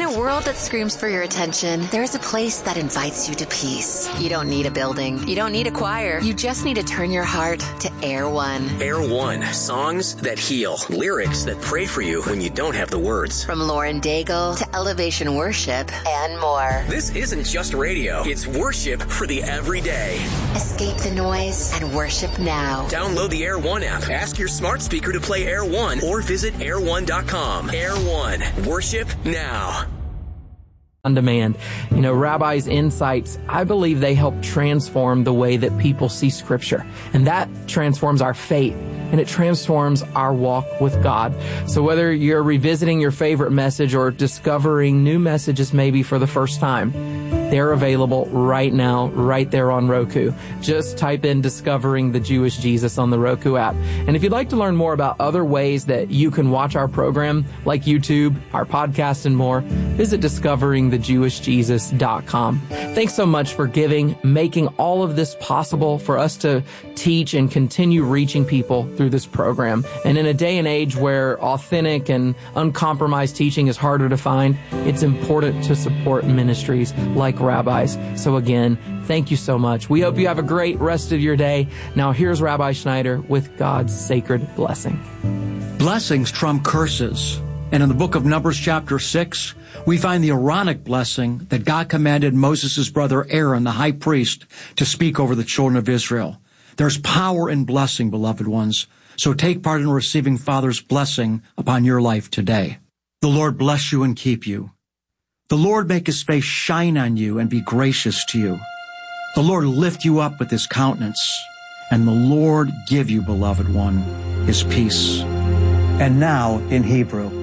a world that screams for your attention, there's a place that invites you to peace. You don't need a building. You don't need a choir. You just need to turn your heart to Air One. Air One. Songs that heal. Lyrics that pray for you when you don't have the words. From Lauren Daigle to Elevation Worship and more. This isn't just radio. It's worship for the everyday. Escape the noise and worship now. Download the Air One app. Ask your smart speaker to play Air One or visit air1.com. Air One. Worship now. On demand. You know, Rabbi's insights, I believe they help transform the way that people see Scripture. And that transforms our faith. And it transforms our walk with God. So whether you're revisiting your favorite message or discovering new messages maybe for the first time, they're available right now, right there on Roku. Just type in Discovering the Jewish Jesus on the Roku app. And if you'd like to learn more about other ways that you can watch our program, like YouTube, our podcast, and more, visit discoveringthejewishjesus.com. Thanks so much for giving, making all of this possible for us to teach and continue reaching people through this program. And in a day and age where authentic and uncompromised teaching is harder to find, it's important to support ministries like Rabbi's. So again, thank you so much. We hope you have a great rest of your day. Now here's Rabbi Schneider with God's sacred blessing. Blessings trump curses. And in the book of Numbers chapter 6, we find the Aaronic blessing that God commanded Moses' brother Aaron, the high priest, to speak over the children of Israel. There's power in blessing, beloved ones. So take part in receiving Father's blessing upon your life today. The Lord bless you and keep you. The Lord make his face shine on you and be gracious to you. The Lord lift you up with his countenance. And the Lord give you, beloved one, his peace. And now in Hebrew.